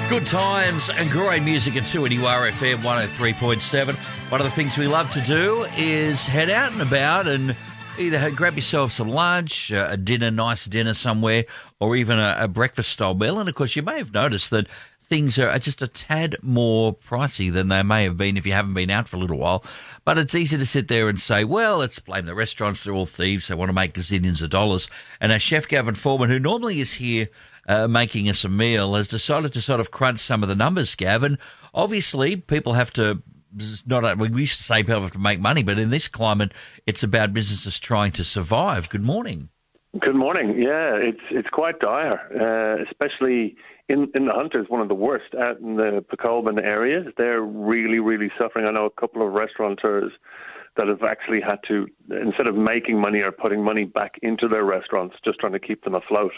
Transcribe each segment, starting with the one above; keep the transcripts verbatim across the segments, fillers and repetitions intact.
Good times and great music at two N U R F M one oh three point seven. One of the things we love to do is head out and about and either grab yourself some lunch, a dinner, nice dinner somewhere, or even a, a breakfast-style meal. And, of course, you may have noticed that things are just a tad more pricey than they may have been if you haven't been out for a little while. But it's easy to sit there and say, well, let's blame the restaurants. They're all thieves. They want to make gazillions of dollars. And our chef, Gavin Foreman, who normally is here uh, making us a meal, has decided to sort of crunch some of the numbers, Gavin. Obviously, people have to not we used to say people have to make money, but in this climate, it's about businesses trying to survive. Good morning. Good morning. Yeah, it's it's quite dire, uh, especially in, in the Hunters, one of the worst out in the Pecolbin areas. They're really, really suffering. I know a couple of restaurateurs that have actually had to, instead of making money, are putting money back into their restaurants, just trying to keep them afloat.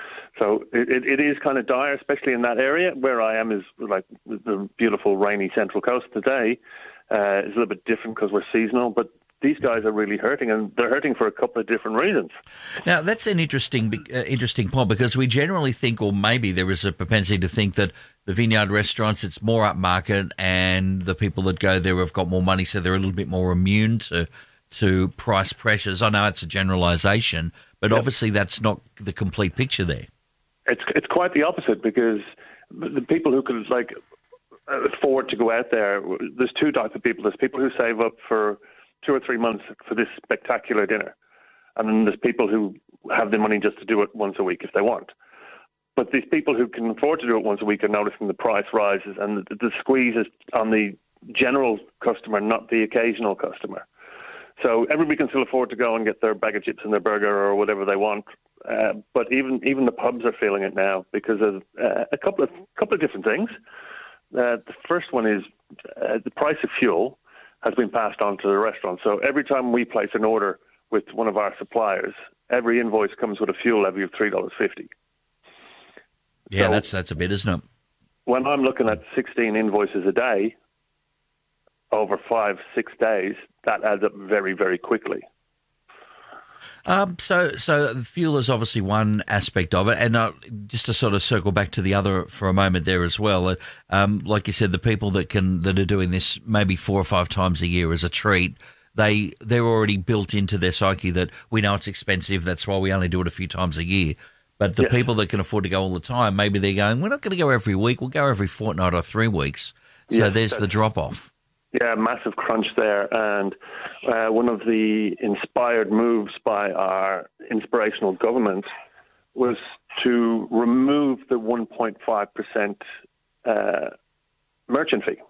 So it, it, it is kind of dire, especially in that area. Where I am is like the beautiful rainy Central Coast today. Uh, it's a little bit different because we're seasonal, but these guys are really hurting, and they're hurting for a couple of different reasons. Now, that's an interesting uh, interesting point, because we generally think, or maybe there is a propensity to think, that the vineyard restaurants, it's more upmarket, and the people that go there have got more money, so they're a little bit more immune to to price pressures. I know it's a generalisation, but yep. Obviously that's not the complete picture there. It's it's quite the opposite, because the people who could like afford to go out there, there's two types of people. There's people who save up for two or three months for this spectacular dinner, and then there's people who have the money just to do it once a week if they want. But these people who can afford to do it once a week are noticing the price rises, and the, the squeeze is on the general customer, not the occasional customer. So everybody can still afford to go and get their bag of chips and their burger or whatever they want. Uh, but even even the pubs are feeling it now because of uh, a couple of couple of different things. Uh, the first one is uh, the price of fuel has been passed on to the restaurant. So every time we place an order with one of our suppliers, every invoice comes with a fuel levy of three dollars fifty. Yeah, so that's that's a bit, isn't it? When I'm looking at sixteen invoices a day over five, six days, that adds up very, very quickly. Um, so, so fuel is obviously one aspect of it, and uh, just to sort of circle back to the other for a moment there as well. Uh, um, like you said, the people that can that are doing this maybe four or five times a year as a treat, they they're already built into their psyche that we know it's expensive. That's why we only do it a few times a year. But the yes. people that can afford to go all the time, maybe they're going, we're not going to go every week. We'll go every fortnight or three weeks. So yes, there's the drop off. Yeah, massive crunch there. And uh, one of the inspired moves by our inspirational government was to remove the one point five percent uh, merchant fee.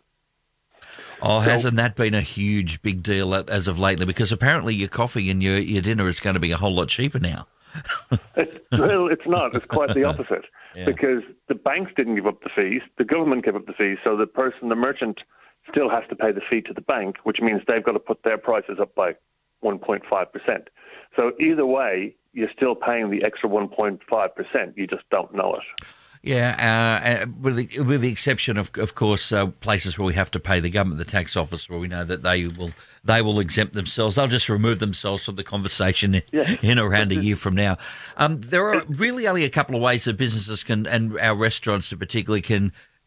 Oh, so, hasn't that been a huge, big deal as of lately? Because apparently your coffee and your, your dinner is going to be a whole lot cheaper now. it's, well, it's not. It's quite the opposite. Yeah. Because the banks didn't give up the fees. The government gave up the fees. So the person, the merchant, still has to pay the fee to the bank, which means they've got to put their prices up by one point five percent. So either way, you're still paying the extra one point five percent. You just don't know it. Yeah, uh, with, the, with the exception of, of course, uh, places where we have to pay the government, the tax office, where we know that they will they will exempt themselves. They'll just remove themselves from the conversation yeah. in around a year from now. Um, there are really only a couple of ways that businesses can, and our restaurants in particular, can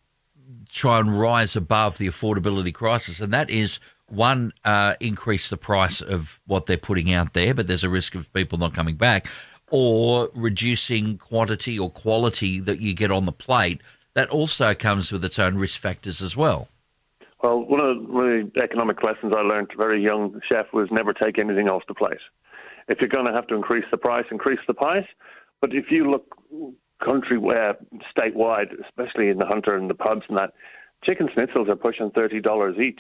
try and rise above the affordability crisis, and that is, one, uh, increase the price of what they're putting out there, but there's a risk of people not coming back, or reducing quantity or quality that you get on the plate. That also comes with its own risk factors as well. Well, one of the, one of the economic lessons I learned very young, chef, was never take anything off the plate. If you're going to have to increase the price, increase the price. But if you look country, uh, statewide, especially in the Hunter and the pubs and that, chicken schnitzels are pushing thirty dollars each.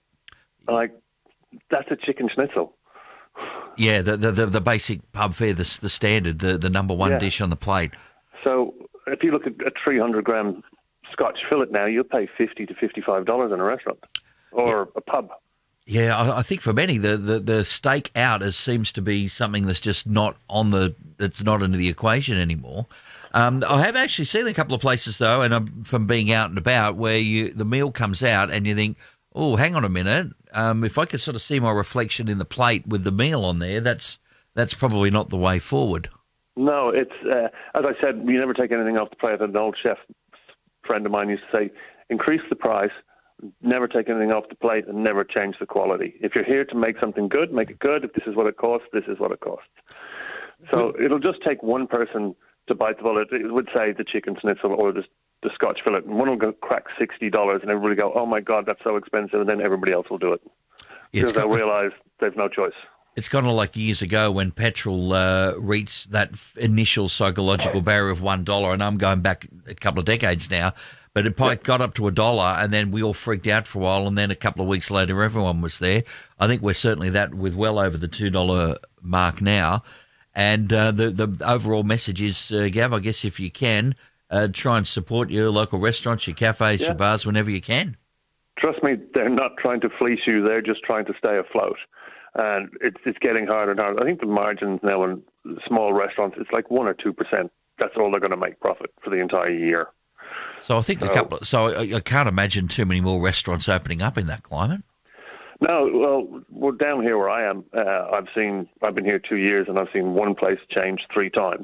Like, that's a chicken schnitzel. Yeah, the the, the basic pub fare, the, the standard, the, the number one yeah. dish on the plate. So if you look at a three hundred gram Scotch fillet now, you'll pay fifty to fifty-five dollars in a restaurant or yeah. a pub. Yeah, I, I think for many, the, the, the steak out is, seems to be something that's just not on the, it's not into the equation anymore. Um, I have actually seen a couple of places, though, and I'm, from being out and about, where you the meal comes out and you think, oh, hang on a minute, um, if I could sort of see my reflection in the plate with the meal on there, that's that's probably not the way forward. No, it's, uh, as I said, you never take anything off the plate. An old chef friend of mine used to say, increase the price, never take anything off the plate, and never change the quality. If you're here to make something good, make it good. If this is what it costs, this is what it costs. So it'll just take one person to bite the bullet. It would say the chicken schnitzel or the, the Scotch fillet, and one will go crack sixty dollars, and everybody go, oh my God, that's so expensive, and then everybody else will do it. Yeah, because they'll realise they've no choice. It's kind of like years ago when petrol uh, reached that initial psychological barrier of one dollar, and I'm going back a couple of decades now, but it yeah. got up to a dollar, and then we all freaked out for a while, and then a couple of weeks later everyone was there. I think we're certainly that with well over the two dollar mark now. And uh, the, the overall message is, uh, Gav, I guess if you can, uh, try and support your local restaurants, your cafes, yeah. your bars whenever you can. Trust me, they're not trying to fleece you. They're just trying to stay afloat. And it's it's getting harder and harder. I think the margins now in small restaurants, it's like one or two percent. That's all they're going to make profit for the entire year. So I think so, a couple. Of, so I, I can't imagine too many more restaurants opening up in that climate. No, well, we're down here where I am. Uh, I've seen. I've been here two years, and I've seen one place change three times.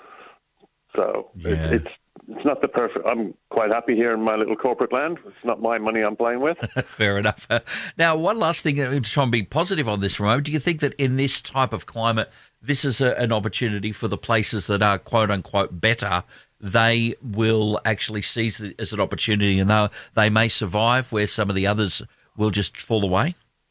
So yeah. it's, it's it's not the perfect. I'm quite happy here in my little corporate land. It's not my money I'm playing with. Fair enough. Now, one last thing, to try and be positive on this for a moment. Do you think that in this type of climate, this is a, an opportunity for the places that are quote unquote better? They will actually seize it as an opportunity, and they they may survive where some of the others will just fall away?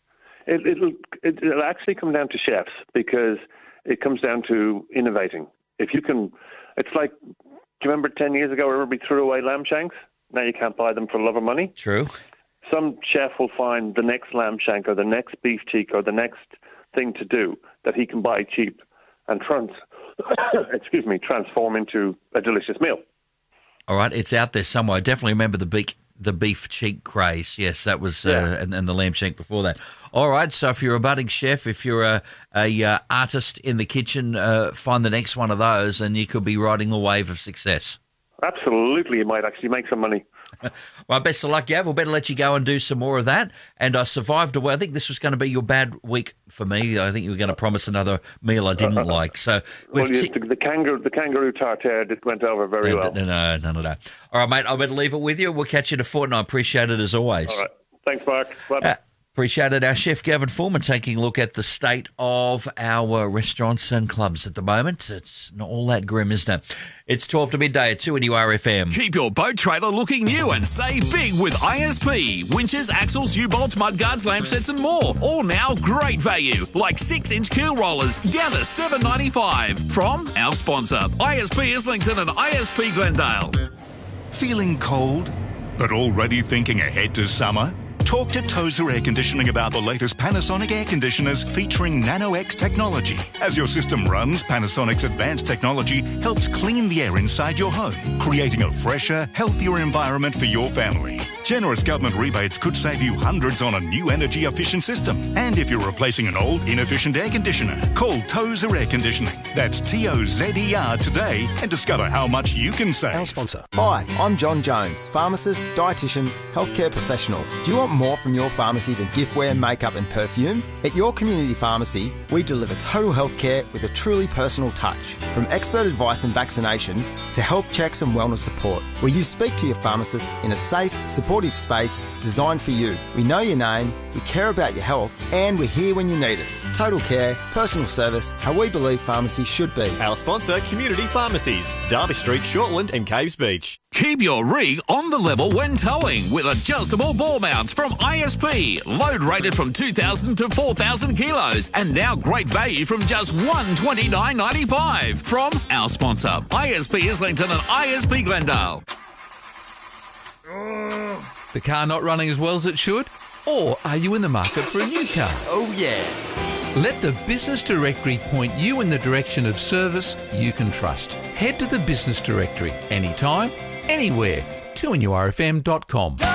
It, it'll, it, it'll actually come down to chefs, because it comes down to innovating. If you can, it's like, do you remember ten years ago everybody threw away lamb shanks? Now you can't buy them for love of money. True. Some chef will find the next lamb shank or the next beef cheek or the next thing to do that he can buy cheap and trans, excuse me, transform into a delicious meal. All right, it's out there somewhere. I definitely remember the beak. The beef cheek craze, yes, that was, uh, yeah. and, and the lamb shank before that. All right, so if you're a budding chef, if you're a, a uh, artist in the kitchen, uh, find the next one of those, and you could be riding a wave of success. Absolutely, you might actually make some money. Well, best of luck, Gav. We'll better let you go and do some more of that. And I survived away. I think this was going to be your bad week for me. I think you were going to promise another meal I didn't uh, like. So well, yes, t- the, the kangaroo, the kangaroo tartare just went over very no, well. No, no, no, no, no. All right, mate. I better leave it with you. We'll catch you in a fortnight. I appreciate it as always. All right. Thanks, Mark. Bye. Uh, Appreciate it. Our chef, Gavin Foreman, taking a look at the state of our restaurants and clubs at the moment. It's not all that grim, isn't it? It's twelve to midday at two N U R F M. Keep your boat trailer looking new and save big with I S P. Winches, axles, U-bolts, mudguards, lamp sets and more. All now great value, like six-inch keel rollers down to seven dollars ninety-five. From our sponsor, I S P Islington and I S P Glendale. Feeling cold, but already thinking ahead to summer? Talk to Tozer Air Conditioning about the latest Panasonic air conditioners featuring Nano-X technology. As your system runs, Panasonic's advanced technology helps clean the air inside your home, creating a fresher, healthier environment for your family. Generous government rebates could save you hundreds on a new energy-efficient system. And if you're replacing an old, inefficient air conditioner, call Tozer Air Conditioning. That's T O Z E R today and discover how much you can save. Our sponsor. Hi, I'm John Jones, pharmacist, dietitian, healthcare professional. Do you want more from your pharmacy than giftware, makeup and perfume? At your community pharmacy, we deliver total healthcare with a truly personal touch. From expert advice and vaccinations to health checks and wellness support, where you speak to your pharmacist in a safe, supportive space designed for you. We know your name, we care about your health, and we're here when you need us. Total care, personal service, how we believe pharmacy should be. Our sponsor, Community Pharmacies, Derby Street, Shortland and Caves Beach. Keep your rig on the level when towing with adjustable ball mounts from I S P. Load rated from two thousand to four thousand kilos. And now great value from just one hundred twenty-nine dollars ninety-five. From our sponsor, I S P Islington and I S P Glendale. The car not running as well as it should? Or are you in the market for a new car? Oh yeah. Let the Business Directory point you in the direction of service you can trust. Head to the Business Directory anytime, anywhere. two N U R F M dot com.